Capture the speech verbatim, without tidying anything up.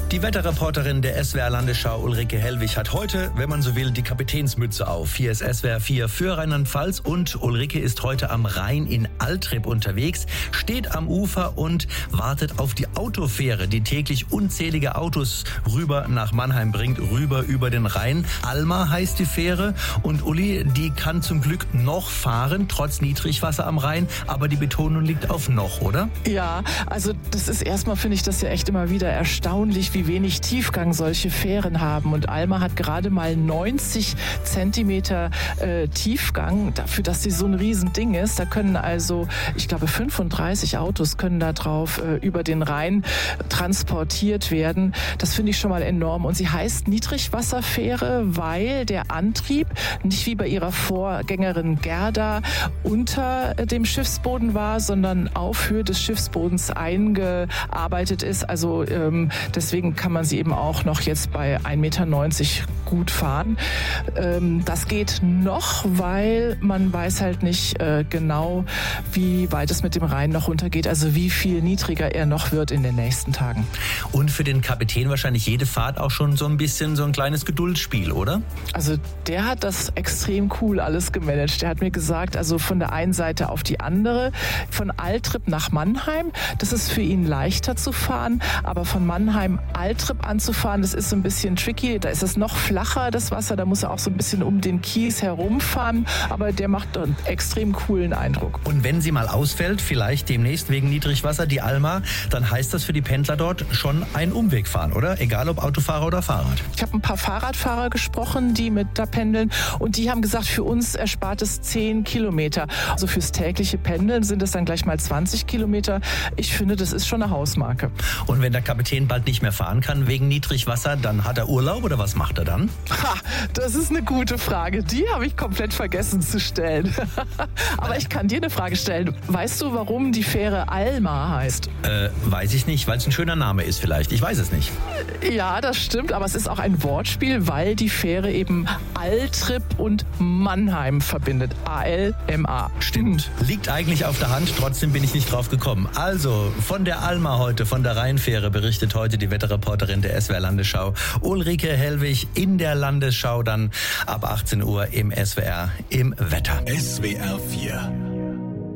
Die Wetterreporterin der S W R-Landesschau Ulrike Hellwig hat heute, wenn man so will, die Kapitänsmütze auf. Hier ist S W R vier für Rheinland-Pfalz und Ulrike ist heute am Rhein in Altrip unterwegs, steht am Ufer und wartet auf die Autofähre, die täglich unzählige Autos rüber nach Mannheim bringt, rüber über den Rhein. Alma heißt die Fähre und Uli, die kann zum Glück noch fahren, trotz Niedrigwasser am Rhein, aber die Betonung liegt auf noch, oder? Ja, also das ist erstmal, finde ich das ja echt immer wieder erstaunlich, wie wenig Tiefgang solche Fähren haben. Und Alma hat gerade mal neunzig Zentimeter äh, Tiefgang, dafür, dass sie so ein Riesending ist. Da können also, ich glaube, fünfunddreißig Autos können da drauf äh, über den Rhein transportiert werden. Das finde ich schon mal enorm. Und sie heißt Niedrigwasserfähre, weil der Antrieb nicht wie bei ihrer Vorgängerin Gerda unter dem Schiffsboden war, sondern auf Höhe des Schiffsbodens eingearbeitet ist. Also ähm, deswegen kann man sie eben auch noch jetzt bei ein Meter neunzig gut fahren. Ähm, das geht noch, weil man weiß halt nicht äh, genau, wie weit es mit dem Rhein noch runtergeht, also wie viel niedriger er noch wird in den nächsten Tagen. Und für den Kapitän wahrscheinlich jede Fahrt auch schon so ein bisschen so ein kleines Geduldsspiel, oder? Also der hat das extrem cool alles gemanagt. Der hat mir gesagt, also von der einen Seite auf die andere, von Altrip nach Mannheim, das ist für ihn leichter zu fahren, aber von Mannheim Altrip anzufahren, das ist so ein bisschen tricky. Da ist es noch flacher, das Wasser. Da muss er auch so ein bisschen um den Kies herumfahren. Aber der macht einen extrem coolen Eindruck. Und wenn sie mal ausfällt, vielleicht demnächst wegen Niedrigwasser, die Alma, dann heißt das für die Pendler dort schon ein Umweg fahren, oder? Egal ob Autofahrer oder Fahrrad. Ich habe ein paar Fahrradfahrer gesprochen, die mit da pendeln. Und die haben gesagt, für uns erspart es zehn Kilometer. Also fürs tägliche Pendeln sind es dann gleich mal zwanzig Kilometer. Ich finde, das ist schon eine Hausmarke. Und wenn der Kapitän bald nicht mehr fahren kann wegen Niedrigwasser, dann hat er Urlaub oder was macht er dann? Ha, das ist eine gute Frage. Die habe ich komplett vergessen zu stellen. Aber ich kann dir eine Frage stellen. Weißt du, warum die Fähre Alma heißt? Äh, weiß ich nicht, weil es ein schöner Name ist vielleicht. Ich weiß es nicht. Ja, das stimmt, aber es ist auch ein Wortspiel, weil die Fähre eben Altrip und Mannheim verbindet. A L M A. Stimmt. Liegt eigentlich auf der Hand, trotzdem bin ich nicht drauf gekommen. Also, von der Alma heute, von der Rheinfähre, berichtet heute die Wetterreporterin der S W R-Landesschau Ulrike Hellwig in der Landesschau dann ab achtzehn Uhr im S W R im Wetter. S W R vier